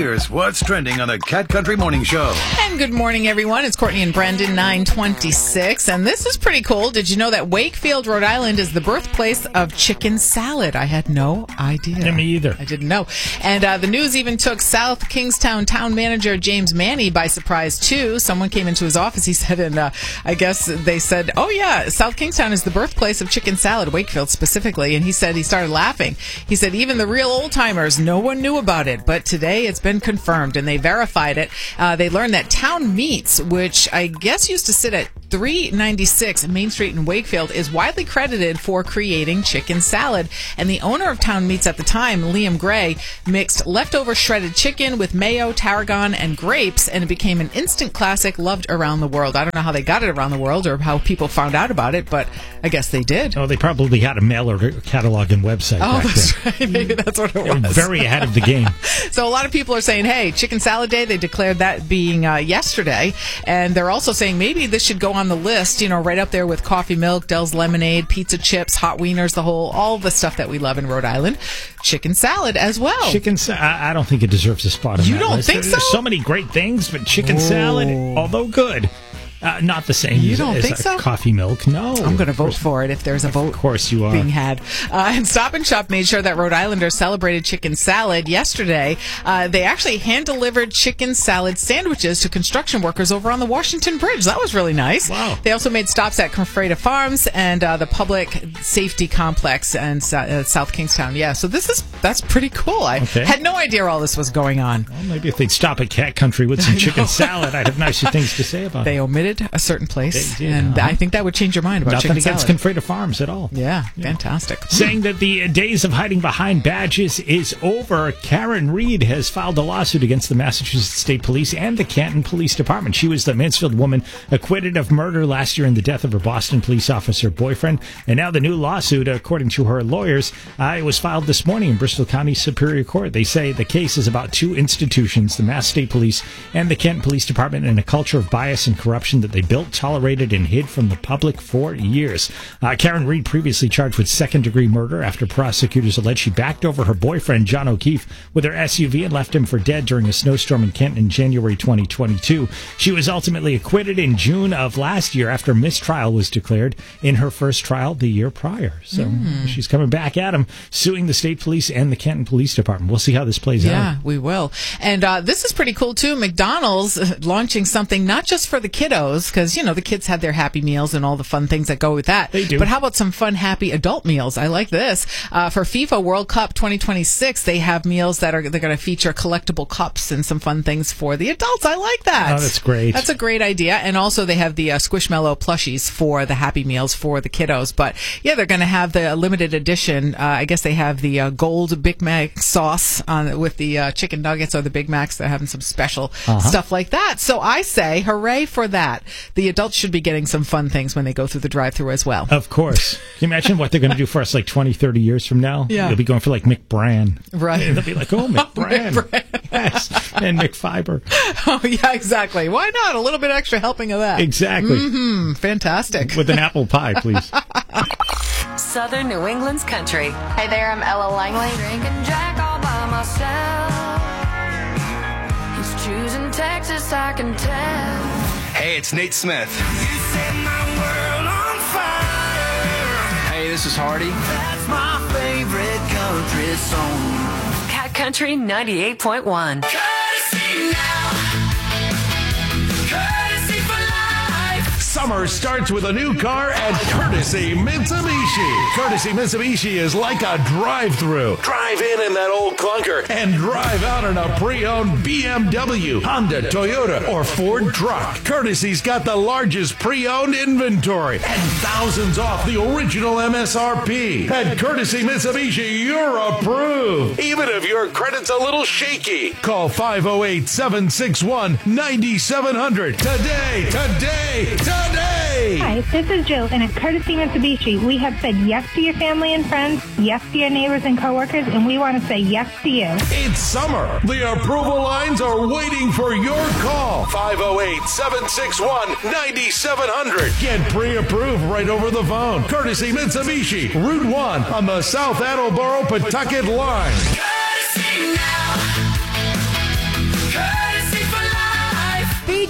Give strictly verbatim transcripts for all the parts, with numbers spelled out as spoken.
Here's what's trending on the Cat Country Morning Show. And good morning, everyone. It's Courtney and Brendan, nine twenty-six. And this is pretty cool. Did you know that Wakefield, Rhode Island is the birthplace of chicken salad? I had no idea. Yeah, me either. I didn't know. And uh, the news even took South Kingstown town manager James Manny by surprise, too. Someone came into his office, he said, and uh, I guess they said, oh, yeah, South Kingstown is the birthplace of chicken salad, Wakefield specifically. And he said he started laughing. He said even the real old-timers, no one knew about it. But today it's been confirmed, and they verified it. Uh, they learned that Town Meats, which I guess used to sit at three ninety-six Main Street in Wakefield, is widely credited for creating chicken salad. And the owner of Town Meats at the time, Liam Gray, mixed leftover shredded chicken with mayo, tarragon, and grapes, and it became an instant classic loved around the world. I don't know how they got it around the world or how people found out about it, but I guess they did. Oh, they probably had a mailer catalog and website. Oh, back that's then. right. Maybe that's what it They were was. very ahead of the game. So a lot of people are saying, hey, Chicken Salad Day, they declared that being uh, yesterday. And they're also saying maybe this should go on the list, you know, right up there with coffee milk, Dell's lemonade, pizza chips, hot wieners, the whole, all the stuff that we love in Rhode Island. Chicken salad as well. Chicken salad, I I don't think it deserves a spot on You that don't list. think There- There's so? so many great things, but chicken Oh. salad, although good, uh, not the same You as, don't as think uh, so? coffee milk. No. I'm going to vote for it if there's a vote. Of course you are. Being had. Uh, and Stop and Shop made sure that Rhode Islanders celebrated chicken salad yesterday. Uh, they actually hand-delivered chicken salad sandwiches to construction workers over on the Washington Bridge. That was really nice. Wow. They also made stops at Confreda Farms and uh, the Public Safety Complex in uh, South Kingstown. Yeah, so this is that's pretty cool. I Okay. had no idea all this was going on. Well, maybe if they'd stop at Cat Country with some chicken salad, I'd have nicer things to say about They it. omitted a certain place, They did, and huh? I think that would change your mind about Nothing chicken against salad. Confreda Farms at all. Yeah, fantastic. Saying that the days of hiding behind badges is over, Karen Reed has filed a lawsuit against the Massachusetts State Police and the Canton Police Department. She was the Mansfield woman acquitted of murder last year in the death of her Boston police officer boyfriend. And now the new lawsuit, according to her lawyers, uh, it was filed this morning in Bristol County Superior Court. They say the case is about two institutions, the Mass State Police and the Canton Police Department, and a culture of bias and corruption that they built, tolerated, and hid from the public for years. Uh, Karen Reed previously charged with second-degree murder after prosecutors allege she backed over her boyfriend, John O'Keefe, with her S U V and left him for dead during a snowstorm in Kent in January twenty twenty-two. She was ultimately acquitted in June of last year after mistrial was declared in her first trial the year prior. So Mm. she's coming back at him, suing the state police and the Canton Police Department. We'll see how this plays out. Yeah, we will. And uh, this is pretty cool, too. McDonald's uh, launching something not just for the kiddos, because, you know, the kids had their Happy Meals and all the fun things that go with that. They do. But how about some fun, happy adult meals? I like this. Uh, for FIFA World Cup twenty twenty-six, they have meals that are they're going to feature collectible cups and some fun things for the adults. I like that. Oh, that's great. That's a great idea. And also they have the uh, Squishmallow plushies for the Happy Meals for the kiddos. But, yeah, they're going to have the limited edition. Uh, I guess they have the uh, gold Big Mac sauce on with the uh, chicken nuggets or the Big Macs. They're having some special Uh-huh. stuff like that. So I say, hooray for that. The adults should be getting some fun things when they go through the drive-thru as well. Of course. Can you imagine what they're going to do for us like twenty, thirty years from now? Yeah. They'll be going for like McBran. Right. And they'll be like, oh, McBran. McBran. Yes. And McFiber. Oh, yeah, exactly. Why not? A little bit extra helping of that. Exactly. Mm, fantastic. With an apple pie, please. Southern New England's country. Hey there, I'm Ella Langley. Drinking Jack all by myself. He's choosing Texas, I can tell. Hey, it's Nate Smith. You set my world on fire. Hey, this is Hardy. That's my favorite country song. Cat Country ninety-eight point one. Courtesy now. Courtesy for life. Summer starts with a new car at Courtesy Mitsubishi. Courtesy Mitsubishi is like a drive-through. Drive in in that old clunker and drive out in a pre-owned B M W, Honda, Toyota, or Ford truck. Courtesy's got the largest pre-owned inventory and thousands off the original M S R P. At Courtesy Mitsubishi, you're approved, even if your credit's a little shaky. Call five oh eight, seven six one, nine seven hundred today, today, today. Hi, this is Jill, and at Courtesy Mitsubishi, we have said yes to your family and friends, yes to your neighbors and coworkers, and we want to say yes to you. It's summer. The approval lines are waiting for your call. five oh eight, seven six one, nine seven hundred. Get pre-approved right over the phone. Courtesy Mitsubishi, Route one on the South Attleboro Pawtucket line. Courtesy now.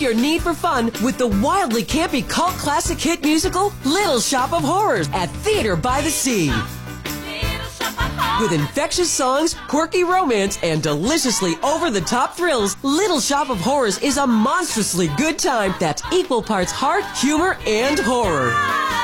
Meet your need for fun with the wildly campy cult classic hit musical Little Shop of Horrors at Theater by the Sea. With infectious songs, quirky romance, and deliciously over-the-top thrills, Little Shop of Horrors is a monstrously good time that's equal parts heart, humor, and horror.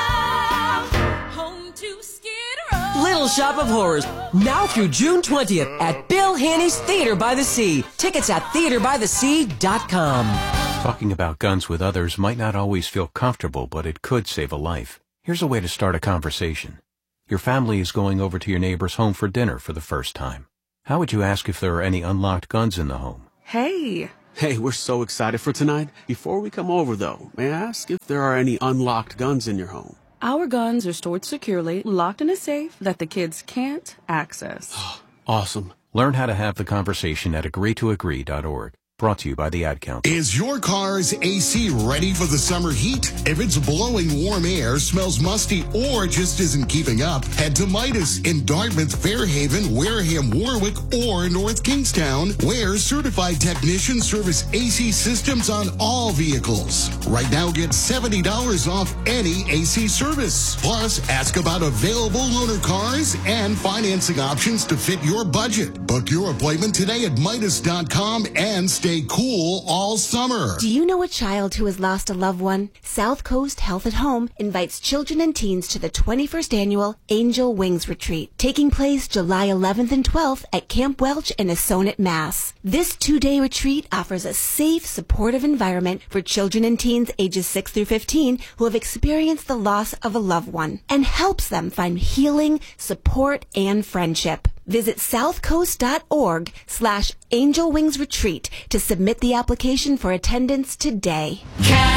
Little Shop of Horrors, now through June twentieth at Bill Haney's Theater by the Sea. Tickets at theater by the sea dot com. Talking about guns with others might not always feel comfortable, but it could save a life. Here's a way to start a conversation. Your family is going over to your neighbor's home for dinner for the first time. How would you ask if there are any unlocked guns in the home? Hey. Hey, we're so excited for tonight. Before we come over, though, may I ask if there are any unlocked guns in your home? Our guns are stored securely, locked in a safe that the kids can't access. Awesome. Learn how to have the conversation at agree to agree dot org. Brought to you by the Ad Council. Is your car's A C ready for the summer heat? If it's blowing warm air, smells musty, or just isn't keeping up, head to Midas in Dartmouth, Fairhaven, Wareham, Warwick, or North Kingstown, where certified technicians service A C systems on all vehicles. Right now, get seventy dollars off any A C service. Plus, ask about available loaner cars and financing options to fit your budget. Book your appointment today at Midas dot com and stay Stay cool all summer. Do you know a child who has lost a loved one? South Coast Health at Home invites children and teens to the twenty-first Annual Angel Wings Retreat, taking place July eleventh and twelfth at Camp Welch in Assonet, Mass. This two-day retreat offers a safe, supportive environment for children and teens ages six through fifteen who have experienced the loss of a loved one and helps them find healing, support, and friendship. Visit southcoast.org slash Angel Wings Retreat to submit the application for attendance today.